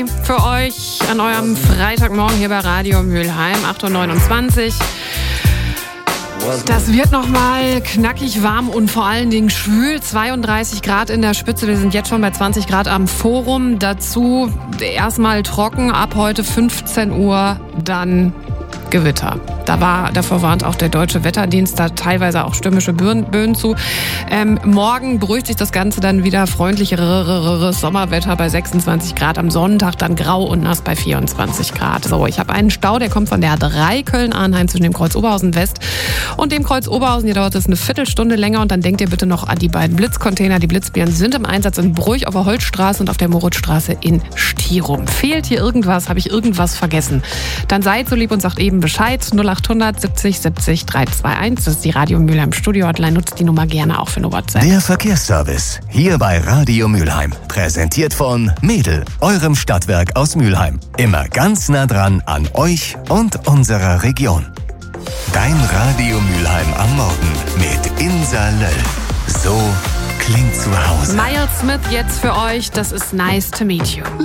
Für euch an eurem Freitagmorgen hier bei Radio Mülheim, 8.29 Uhr. Das wird nochmal knackig warm und vor allen Dingen schwül. 32 Grad in der Spitze. Wir sind jetzt schon bei 20 Grad am Forum. Dazu erstmal trocken. Ab heute 15 Uhr dann Gewitter. Davor warnt auch der Deutsche Wetterdienst, da teilweise auch stürmische Böen zu. Morgen beruhigt sich das Ganze dann wieder, freundlicheres Sommerwetter bei 26 Grad. Am Sonntag dann grau und nass bei 24 Grad. So, ich habe einen Stau, der kommt von der A3 Köln-Arnheim zwischen dem Kreuz Oberhausen West und dem Kreuz Oberhausen. Hier dauert es eine Viertelstunde länger und dann denkt ihr bitte noch an die beiden Blitzcontainer. Die Blitzbären sind im Einsatz in Bruch auf der Holzstraße und auf der Moritzstraße in Stirum. Fehlt hier irgendwas? Habe ich irgendwas vergessen? Dann seid so lieb und sagt eben Bescheid. 0800 70 70 321. Das ist die Radio Mülheim Studio Hotline. Nutzt die Nummer gerne auch für eine WhatsApp. Der Verkehrsservice hier bei Radio Mülheim. Präsentiert von Mädel, eurem Stadtwerk aus Mülheim. Immer ganz nah dran an euch und unserer Region. Dein Radio Mülheim am Morgen mit Insa Löll. So klingt zu Hause. Miles Smith jetzt für euch. Das ist Nice to Meet You.